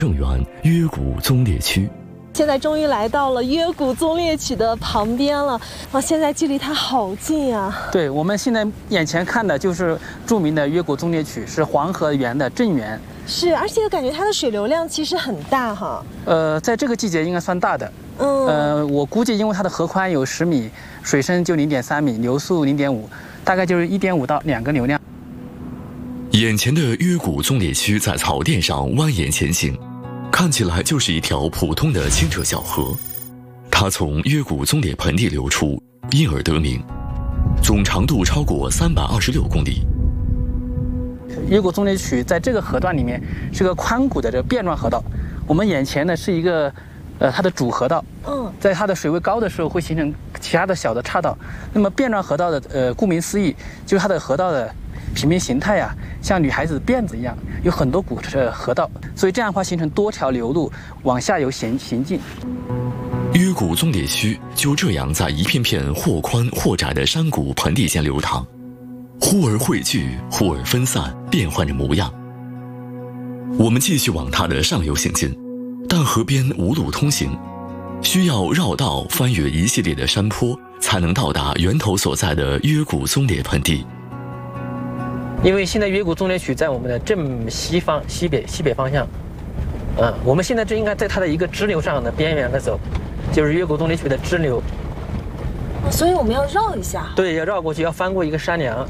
正源约谷宗烈区。 现在终于来到了约谷宗烈曲的旁边了，现在距离它好近啊！ 对，我们现在眼前看的就是著名的约谷宗烈曲，是黄河源的正源。 是，而且感觉它的水流量其实很大哈。 在这个季节应该算大的。我估计因为它的河宽有10米，水深就0.3米，流速0.5，大概就是1.5到2个流量。 眼前的约谷宗烈区在草甸上蜿蜒前行。看起来就是一条普通的清澈小河，它从约谷宗烈盆地流出，因而得名，总长度超过326公里。 约谷宗烈曲在这个河段里面是个宽谷的这个变状河道，我们眼前呢是一个它的主河道，在它的水位高的时候会形成其他的小的岔道。那么变状河道的顾名思义，就是它的河道的平面形态啊，像女孩子辫子一样，有很多股河道，所以这样的话形成多条流路往下游行进。 约谷宗烈区就这样在一片片或宽或窄的山谷盆地间流淌，忽而汇聚，忽而分散，变换着模样。我们继续往它的上游行进，但河边无路通行，需要绕道翻越一系列的山坡，才能到达源头所在的约谷宗烈盆地。 因为现在约谷宗烈曲在我们的正西北方向，我们现在就应该在它的一个支流上的边缘的走，就是约谷宗烈曲的支流。 所以我们要绕一下。 对，要绕过去，要翻过一个山梁。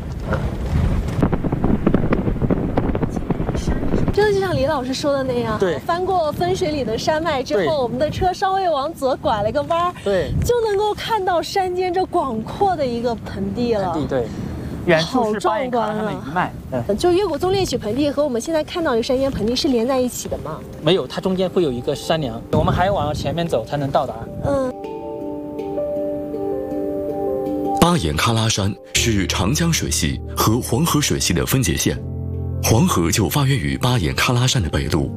真的就像李老师说的那样， 对， 翻过分水岭的山脉之后，我们的车稍微往左拐了个弯， 对， 就能够看到山间这广阔的一个盆地了。 对。远处是巴彦喀拉山的一脉， 就约谷宗烈曲盆地和我们现在看到的山间盆地是连在一起的吗？ 没有，它中间会有一个山梁，我们还要往前面走才能到达。 巴彦喀拉山是长江水系和黄河水系的分界线，黄河就发源于巴彦喀拉山的北麓。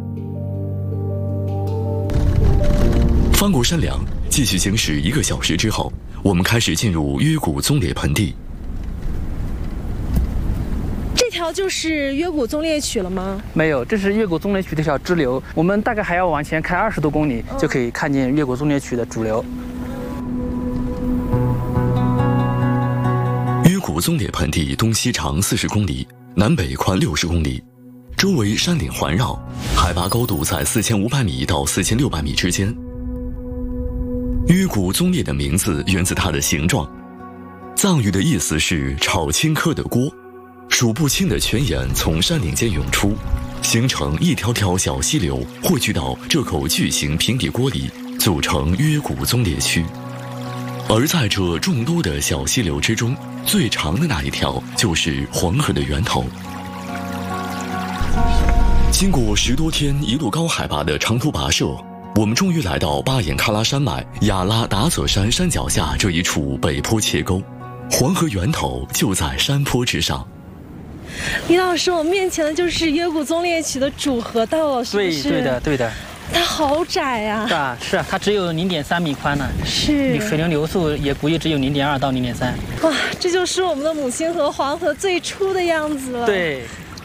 翻过山梁，继续行驶1个小时之后，我们开始进入约谷宗烈盆地。 这条就是约谷宗烈曲了吗？ 没有，这是约谷宗烈曲的小支流，我们大概还要往前开20多公里，就可以看见约谷宗烈曲的主流。 约谷宗烈盆地东西长40公里，南北宽60公里，周围山岭环绕，海拔高度在4500米到4600米之间。约谷宗烈的名字源自它的形状，藏语的意思是炒青稞的锅。数不清的泉眼从山岭间涌出，形成一条条小溪流，汇聚到这口巨型平底锅里，组成约谷宗烈区。而在这众多的小溪流之中，最长的那一条就是黄河的源头。经过10多天一路高海拔的长途跋涉，我们终于来到巴彦喀拉山脉雅拉达泽山山脚下这一处北坡切沟，黄河源头就在山坡之上。 李老师，我面前的就是约谷宗烈曲的主河道了，是不是？ 对的。 它好窄呀！ 是啊，它只有0.3米宽呢。 是。 水流速也估计只有0.2到0.3。 哇，这就是我们的母亲河黄河最初的样子了。 对。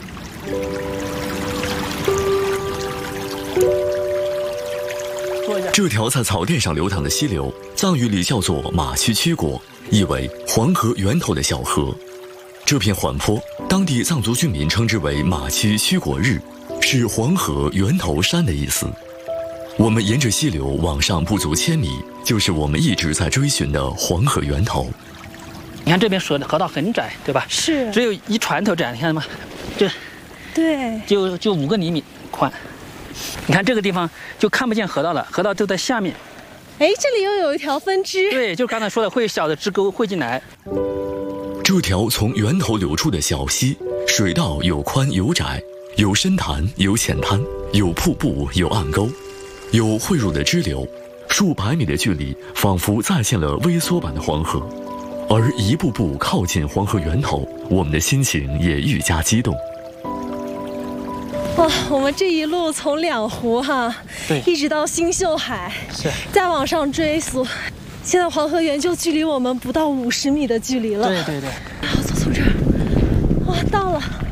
这条在草甸上流淌的溪流，藏语里叫做马曲曲果，意为黄河源头的小河。这片缓坡，当地藏族居民称之为马曲曲果日，是黄河源头山的意思。我们沿着溪流往上不足1000米，就是我们一直在追寻的黄河源头。 你看这边河道很窄，对吧？ 是， 只有一船头窄，你看吗？ 对， 就5个厘米宽。你看这个地方就看不见河道了，河道就在下面。 哎，这里又有一条分支。 对，就是刚才说的，会有小的支沟汇进来。 这条从源头流出的小溪，水道有宽有窄，有深潭有浅滩，有瀑布有暗沟，有汇入的支流，数百米的距离仿佛再现了微缩版的黄河。而一步步靠近黄河源头，我们的心情也愈加激动。 哇，我们这一路从两湖对， 一直到星宿海， 是， 再往上追溯，现在黄河源就距离我们不到50米的距离了。 对。 好，走从这儿，哇，到了。